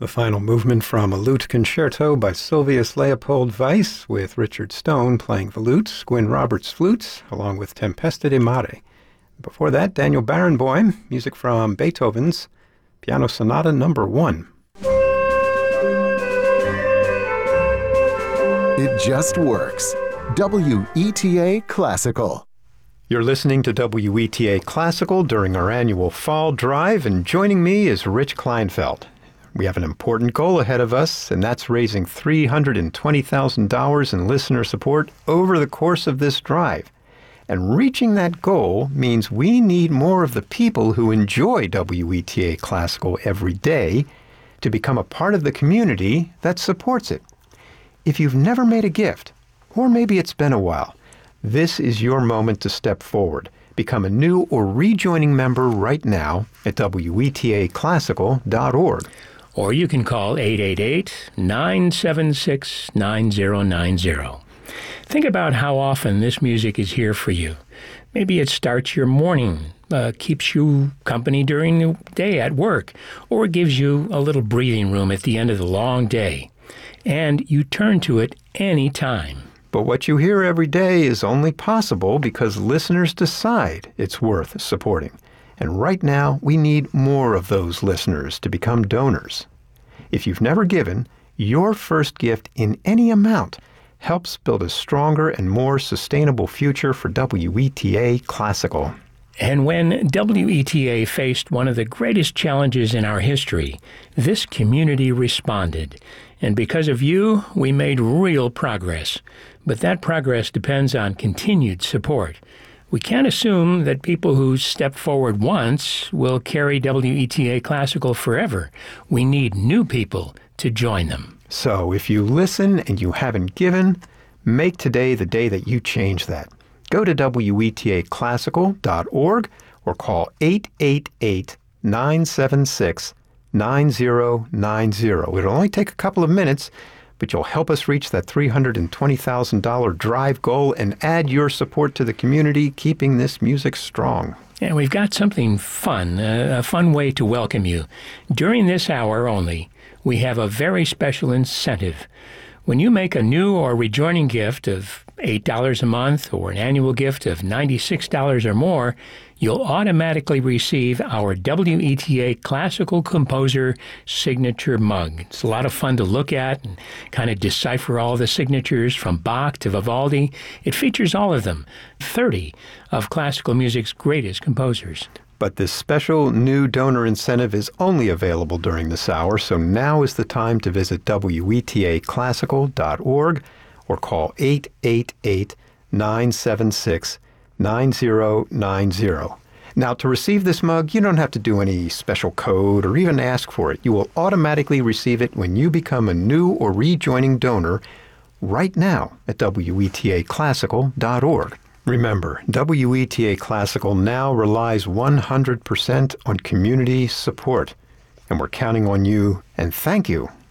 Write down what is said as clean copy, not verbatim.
The final movement from a lute concerto by Sylvius Leopold Weiss, with Richard Stone playing the lutes, Gwyn Roberts flutes, along with Tempesta di Mare. Before that, Daniel Barenboim, music from Beethoven's Piano Sonata No. 1. It just works. WETA Classical. You're listening to WETA Classical during our annual Fall Drive, and joining me is Rich Kleinfeld. We have an important goal ahead of us, and that's raising $320,000 in listener support over the course of this drive. And reaching that goal means we need more of the people who enjoy WETA Classical every day to become a part of the community that supports it. If you've never made a gift, or maybe it's been a while, this is your moment to step forward. Become a new or rejoining member right now at WETAClassical.org. Or you can call 888-976-9090. Think about how often this music is here for you. Maybe it starts your morning, keeps you company during the day at work, or it gives you a little breathing room at the end of the long day. And you turn to it any time. But what you hear every day is only possible because listeners decide it's worth supporting. And right now, we need more of those listeners to become donors. If you've never given, your first gift in any amount helps build a stronger and more sustainable future for WETA Classical. And when WETA faced one of the greatest challenges in our history, this community responded. And because of you, we made real progress. But that progress depends on continued support. We can't assume that people who step forward once will carry WETA Classical forever. We need new people to join them. So if you listen and you haven't given, make today the day that you change that. Go to WETAClassical.org or call 888-976-9090. It'll only take a couple of minutes, but you'll help us reach that $320,000 drive goal and add your support to the community, keeping this music strong. And we've got something fun, a fun way to welcome you. During this hour only, we have a very special incentive. When you make a new or rejoining gift of $8 a month or an annual gift of $96 or more, you'll automatically receive our WETA Classical Composer Signature Mug. It's a lot of fun to look at and kind of decipher all the signatures from Bach to Vivaldi. It features all of them, 30 of classical music's greatest composers. But this special new donor incentive is only available during this hour, so now is the time to visit WETAClassical.org or call 888-976-9090. Now, to receive this mug, you don't have to do any special code or even ask for it. You will automatically receive it when you become a new or rejoining donor right now at WETAClassical.org. Remember, WETA Classical now relies 100% on community support, and we're counting on you, and thank you